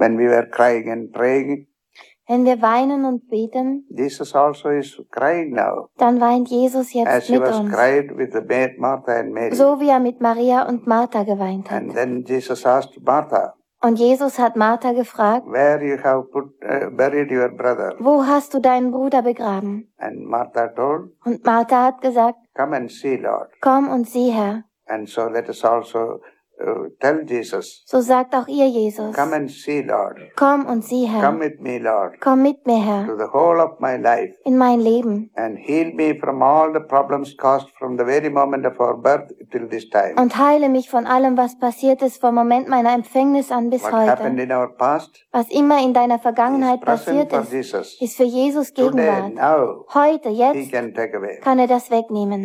when we were crying and praying, wenn wir weinen und beten, Jesus also is crying now, dann weint Jesus jetzt as he mit was uns. cried with Martha and Mary. So wie er mit Maria und Martha geweint hat. And then Jesus asked Martha, Und Jesus hat Martha gefragt, where you have buried your brother. Wo hast du deinen Bruder begraben? And Martha told, Und Martha hat gesagt, come and see, Lord. komm und sieh, Herr. And so let us also tell Jesus, So sagt auch ihr, Jesus, come and see, Lord. komm und sieh, Herr. Come with me, Lord, Komm mit mir, Herr, to the whole of my life, in mein Leben and heal me from all the problems caused from the very moment of our birth till this time. und heile mich von allem, was passiert ist vom Moment meiner Empfängnis an bis What happened heute. in our past Was immer in deiner is Vergangenheit present passiert for ist, Jesus. ist für Jesus Today, Gegenwart. now, Heute, he jetzt can take away. kann er das wegnehmen.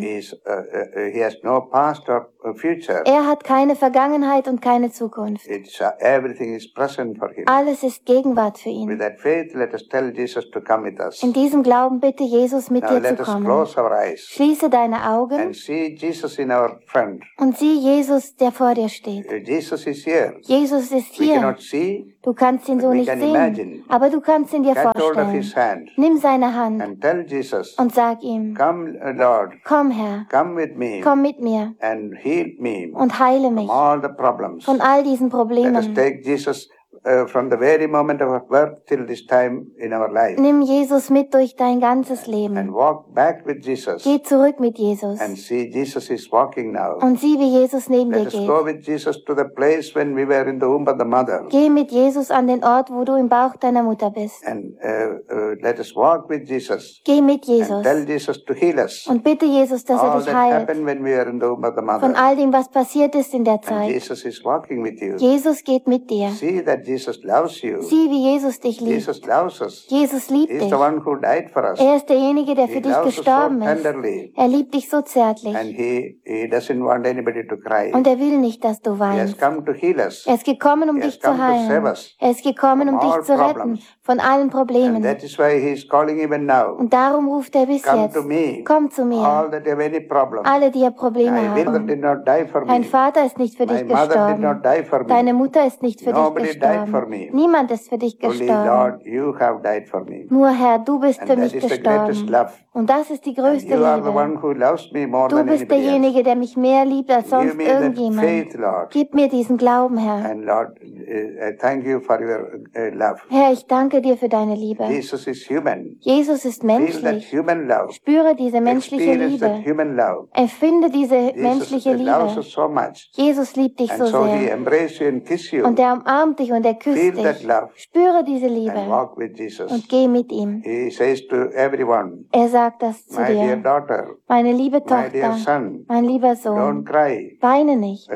He has no past or future. Er hat keine Vergangenheit und keine Zukunft. Everything is present for him. Alles ist Gegenwart für With ihn. that faith, let us tell Jesus to come with us. In diesem Glauben bitte Jesus mit Now dir zu let us kommen. close our eyes Schließe deine Augen and see Jesus in our front. und sieh Jesus, der vor dir steht. Jesus is here. Jesus ist We hier. cannot see. Du kannst ihn so we nicht can sehen, imagine. aber du kannst ihn dir Catch hold of vorstellen. his hand Nimm seine Hand and tell Jesus, und sag ihm, come, Lord, komm Herr, come with me komm mit mir and heal me und heile mich from all the problems. von all diesen Let us Problemen. take Jesus from the very moment of our birth till this time in our life Nimm Jesus mit durch dein ganzes and Leben. walk back with Jesus Geh zurück mit Jesus and see Jesus is walking now. und sieh, wie Jesus neben dir Let us go geht. with Jesus to the place when we were in the womb of the mother. Geh mit Jesus an den Ort, wo du im Bauch deiner Mutter bist. And let us walk with Jesus Geh mit and tell Jesus Jesus to heal us. und bitte Jesus, dass er All dich that heilt happened when we were in the womb of the von mother. all dem, was passiert ist in der And Zeit. Jesus is walking with you. Jesus geht mit dir. See that Jesus loves you. Sieh, wie Jesus dich liebt. Jesus loves us. Jesus liebt He's dich. the one who died for us. Er ist derjenige, der für He dich loves us so gestorben ist. tenderly. Er liebt dich so zärtlich. And he doesn't want anybody to cry. Und er will nicht, dass du He has weinst. come to heal us. Er ist gekommen, um He has dich zu come to save heilen. us Er ist gekommen, um from dich all zu retten problems. von allen And Problemen. that is why he is calling even now. Und darum ruft er bis Come jetzt, to me. komm zu All mir. that have any problem. Alle, die ihr Probleme My mother did haben. not die for Dein me. Vater ist nicht für My dich mother did not gestorben. die for me. Deine Mutter ist nicht für dich Nobody died for gestorben. me. Niemand ist für dich Only gestorben. Lord, you have died for me. Nur Herr, du bist And für that mich is the greatest gestorben. love. Und das ist die And größte you are the Liebe. one who loves me more Du than bist anybody else. derjenige, der mich mehr liebt als Give sonst me that irgendjemand. faith, Lord. Gib mir diesen Glauben, Herr. And Lord, I thank you for your love. Herr, ich danke dir für deine Liebe. Jesus is human. Jesus ist Feel that menschlich. human love. Spüre diese menschliche Experience that Liebe. human love. Empfinde diese Jesus menschliche loves Liebe. us so much. Jesus liebt dich And so so he sehr. embraces you and kisses you. Und er umarmt dich und er küsst Feel that dich. love Spüre diese and Liebe walk with Jesus. und geh mit ihm. He says to everyone, Er sagt das zu my dear dir. daughter, Meine liebe my dear Tochter, son, mein lieber don't Sohn, cry. weine nicht.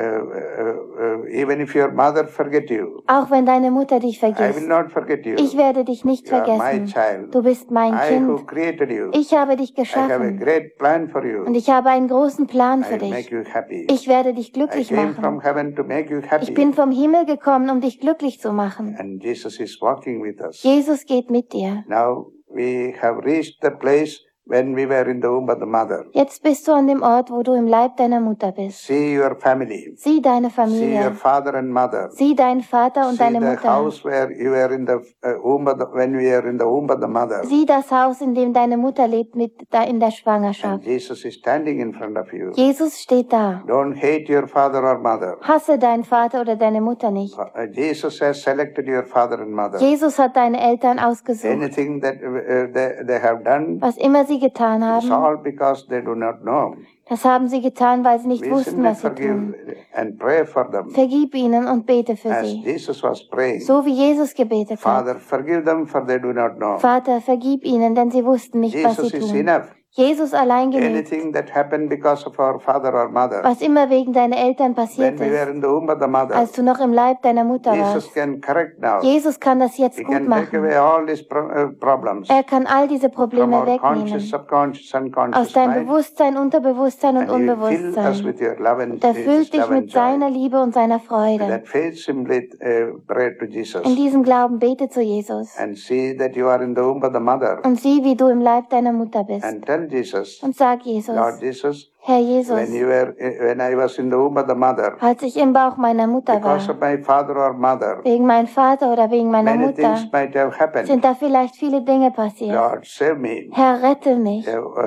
Even if your mother forget you, Auch wenn deine Mutter dich I will vergisst. not forget you. Ich werde dich nicht You are my vergessen. child. Du bist mein I who Kind. created you. Ich habe dich I have a geschaffen. great plan for you. Und ich habe einen großen Plan für I will make dich. you happy. Ich werde dich I glücklich came from machen. heaven to make you happy. Ich bin vom Himmel gekommen, um dich glücklich zu machen. And Jesus is walking with us. Jesus geht mit dir. Now we have reached the place when we were in the womb of the mother. Jetzt bist du an dem Ort, wo du im Leib deiner Mutter bist. See your family. Sieh deine See your Familie. father and mother. Sieh deinen Vater und See deine the Mutter. house where you were in the womb of the, when we were in the womb of the mother. Sieh das Haus, in dem deine Mutter lebt in der And Schwangerschaft. Jesus is standing in front of you. Jesus steht da. Don't hate your father or mother. Hasse deinen Vater oder deine Mutter nicht. Jesus has selected your father and mother. Jesus hat deine Eltern ausgesucht. Anything that they have done, Was immer sie getan it's haben, all because they do not know. das haben sie getan, weil sie nicht We wussten, simply was sie forgive tun. and pray for them. Vergib ihnen und bete für As sie. Jesus was praying, So wie Jesus gebetet hat. Father, forgive them for they do not know. Vater, vergib ihnen, denn sie wussten nicht, was Jesus sie is tun. enough. Jesus allein genügt. Anything that happened because of our father or mother, Was immer wegen deiner Eltern passiert when we were ist, in the womb of the mother, als du noch im Leib deiner Mutter Jesus warst. can correct now. Jesus kann das jetzt He gut can take machen. away all these problems Er kann all diese from Probleme our conscious, wegnehmen. subconscious, Aus unconscious deinem mind. Bewusstsein, Unterbewusstsein und And he will fill us Unbewusstsein. with your love and Und er füllt his dich love and mit seiner joy. Liebe und seiner With Freude. that faith, simply pray to Jesus In diesem Glauben bete zu Jesus. and see that you are in the womb of the mother Und sieh, wie du im Leib deiner Mutter bist. and tell Jesus, Und sag Lord Jesus, Jesus, Herr Jesus, when I was in the womb of the mother, als ich im Bauch meiner Mutter because war, of my father or mother, wegen meinem Vater oder wegen meiner many Mutter, things might have happened. sind da vielleicht viele Dinge passiert. Lord, save me. Herr, rette mich.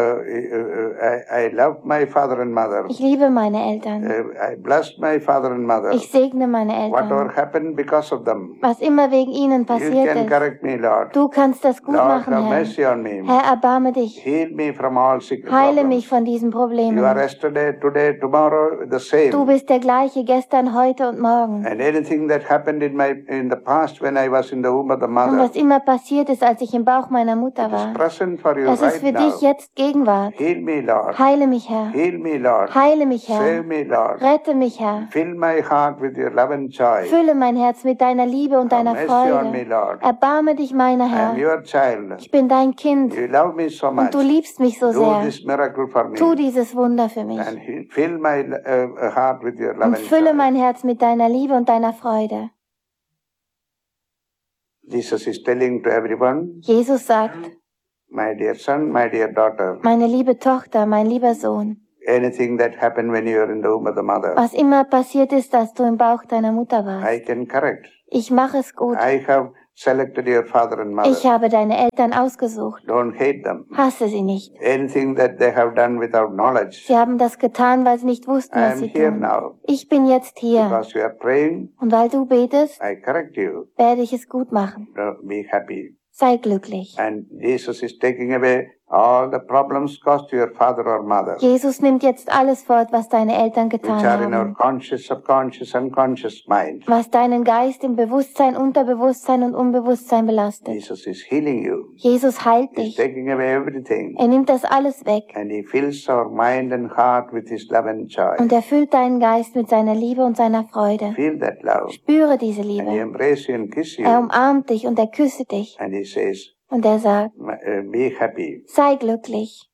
I love my father and mother. Ich liebe meine Eltern. I bless my father and mother. Ich segne meine Whatever Eltern. happened because of them, Was immer wegen ihnen you passiert can ist, correct me, Lord. du kannst das gut Lord, machen, have Herr. mercy on me. Herr, erbarme dich. Heal me from all sickness Heile mich problems. von diesen You are Problemen. yesterday, today, tomorrow, the same. Du bist der gleiche gestern, heute und morgen. And anything that happened in the past when I was in the womb of the Und mother, was immer passiert ist, als ich im Bauch meiner Mutter it is war, present for you das ist right für now. dich jetzt Gegenwart. Heal me, Lord. Heile mich, Herr. Heal me, Lord. Heile mich, Save Herr. me, Lord. Rette mich, Herr. Fill my heart with your love and joy. Fülle mein Herz mit deiner Liebe und Have deiner mercy on me, Freude. Lord. Erbarme dich, meiner I am Herr. your child. Ich bin dein Kind You love me so much. und du liebst mich so Do sehr. this miracle for me. Tu dieses Wunder für mich And fill my heart with your love und and fülle joy. mein Herz mit deiner Liebe und deiner Freude. Jesus is telling to everyone, Jesus sagt, my dear son, my dear daughter, meine liebe Tochter, mein lieber Sohn, anything that happened when you were in the womb of the mother, was immer passiert ist, dass du im Bauch deiner Mutter I warst, can correct. ich mache es gut. I have selected your father and mother. Ich habe deine Eltern ausgesucht. Don't hate them. Hasse sie nicht. Anything that they have done without knowledge, Sie haben das getan, weil sie nicht wussten, I was am sie here tun. now. Ich bin jetzt hier. Because you are praying, Und weil du betest, I correct you. werde ich es gut machen. Be happy. Sei glücklich. And Jesus is taking away all the problems caused to your father or mother, Jesus nimmt jetzt alles fort, was deine Eltern which getan are in our haben. conscious, subconscious, unconscious mind. Was deinen Geist im Bewusstsein, Unterbewusstsein und Unbewusstsein belastet. Jesus is healing you. Jesus heilt He's dich. taking away everything. Er nimmt das alles weg. And He fills our mind and heart with His love and joy. Und er füllt deinen Geist mit seiner Liebe und seiner Freude. Feel that love. Spüre diese And He Liebe. embraces you and kisses Er you. umarmt dich und er küsse dich. And He says, Und er sagt, be happy. sei glücklich.